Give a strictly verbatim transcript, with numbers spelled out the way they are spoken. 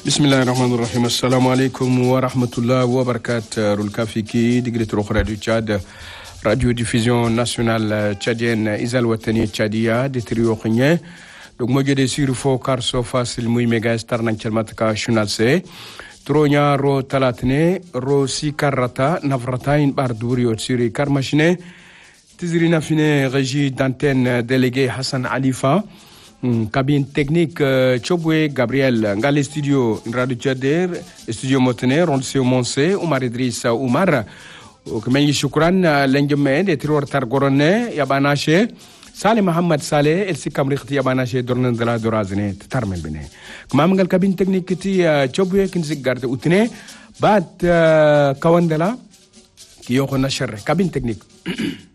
Bismillahir Rahmanir Rahim. Assalamu alaikum wa rahmatullahi wa barakatuh. Rulkafiki, Digré Rokhra du Tchad, Radio-diffusion nationale tchadienne, Isal Watani Tchadia, de Trio Khigné. Donc, moi, j'ai des surfos car so facile, mouy méga star nanchalmatka shunalse. Tronya ro talatne, ro si karata, navrata in bardouri au tsiri karmachine. Tizirina fine, régie d'antenne délégué Hassan Alifa. Cabine technique Chobwe Gabriel Ngale studio Radio Tchader studio Motene Rondse Monse Oumar Idrissa Oumar Kamenyi Shukran Lenjeme de Trior Targorone Yabanache Saleh Mohamed Saleh Elsi Kamrikhti Yabanache Dornan de la Dorazne Tarmel Bene Kamamangal cabine technique ti Chobwe Kinzik Garde Utine Bat Kawandela Kiyoko Nasher cabine technique